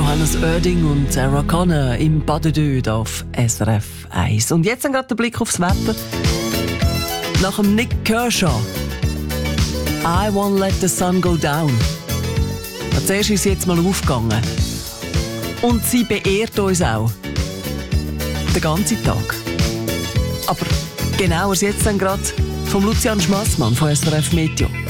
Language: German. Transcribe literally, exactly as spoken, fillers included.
Johannes Oerding und Sarah Connor im Badedöd auf S R F eins. Und jetzt gerade der Blick aufs Wetter. Nach dem Nick Kershaw. I won't let the sun go down. Zuerst ist sie jetzt mal aufgegangen. Und sie beehrt uns auch. Den ganzen Tag. Aber genauer jetzt dann gerade vom Lucian Schmassmann von S R F Meteo.